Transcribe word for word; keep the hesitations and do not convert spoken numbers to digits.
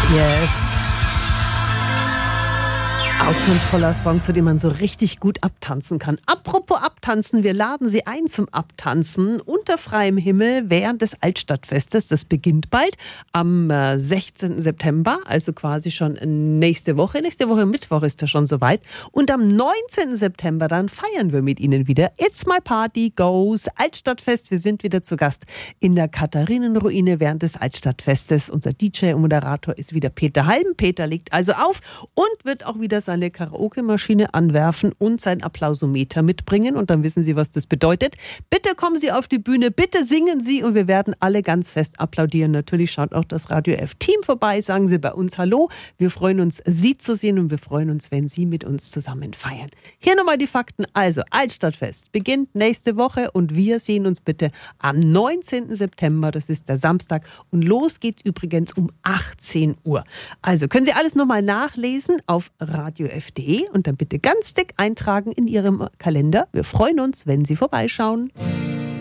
Yes. Auch so ein toller Song, zu dem man so richtig gut abtanzen kann. Apropos Abtanzen, wir laden Sie ein zum Abtanzen unter freiem Himmel während des Altstadtfestes. Das beginnt bald am sechzehnten September, also quasi schon nächste Woche. Nächste Woche Mittwoch ist das schon soweit. Und am neunzehnten September dann feiern wir mit Ihnen wieder. It's My Party Goes Altstadtfest. Wir sind wieder zu Gast in der Katharinenruine während des Altstadtfestes. Unser D J und Moderator ist wieder Peter Halm. Peter legt also auf und wird auch wieder seine Karaoke-Maschine anwerfen und sein Applausometer mitbringen. Und dann wissen Sie, was das bedeutet. Bitte kommen Sie auf die Bühne, bitte singen Sie und wir werden alle ganz fest applaudieren. Natürlich schaut auch das Radio F-Team vorbei, sagen Sie bei uns Hallo. Wir freuen uns, Sie zu sehen und wir freuen uns, wenn Sie mit uns zusammen feiern. Hier nochmal die Fakten. Also, Altstadtfest beginnt nächste Woche und wir sehen uns bitte am neunzehnten September, das ist der Samstag. Und los geht's übrigens um achtzehn Uhr. Also, können Sie alles nochmal nachlesen auf radio f punkt de und dann bitte ganz dick eintragen in Ihrem Kalender. Wir freuen uns, wenn Sie vorbeischauen.